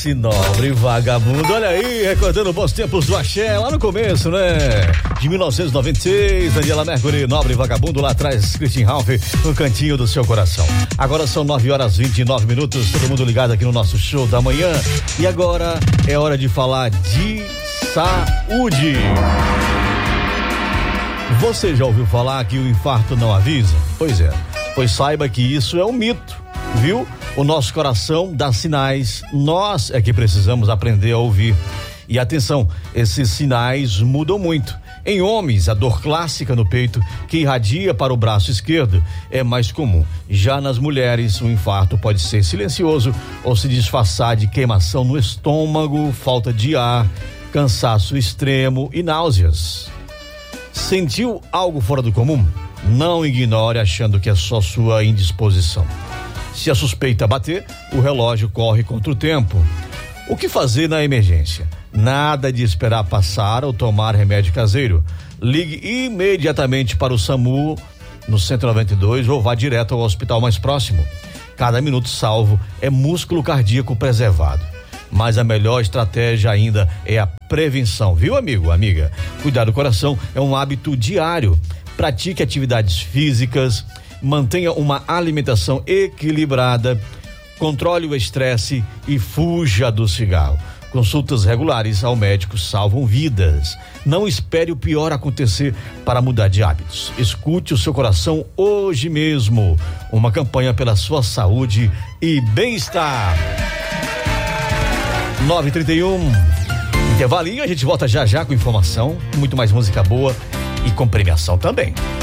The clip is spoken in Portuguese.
esse nobre vagabundo, olha aí, recordando bons tempos do axé, lá no começo, né? De 1996, Daniela Mercury, nobre vagabundo, lá atrás, Christian Ralph, no cantinho do seu coração. Agora são 9h29, todo mundo ligado aqui no nosso show da manhã. E agora é hora de falar de saúde. Você já ouviu falar que o infarto não avisa? Pois é, pois saiba que isso é um mito, viu? O nosso coração dá sinais, nós é que precisamos aprender a ouvir. E atenção, esses sinais mudam muito. Em homens, a dor clássica no peito, que irradia para o braço esquerdo, é mais comum. Já nas mulheres, o infarto pode ser silencioso ou se disfarçar de queimação no estômago, falta de ar, cansaço extremo e náuseas. Sentiu algo fora do comum? Não ignore achando que é só sua indisposição. Se a suspeita bater, o relógio corre contra o tempo. O que fazer na emergência? Nada de esperar passar ou tomar remédio caseiro. Ligue imediatamente para o SAMU no 192 ou vá direto ao hospital mais próximo. Cada minuto salvo é músculo cardíaco preservado. Mas a melhor estratégia ainda é a prevenção, viu, amigo, amiga? Cuidar do coração é um hábito diário. Pratique atividades físicas, mantenha uma alimentação equilibrada, controle o estresse e fuja do cigarro. Consultas regulares ao médico salvam vidas. Não espere o pior acontecer para mudar de hábitos. Escute o seu coração hoje mesmo. Uma campanha pela sua saúde e bem-estar. 9h31, intervalinho, a gente volta já com informação, muito mais música boa e com premiação também.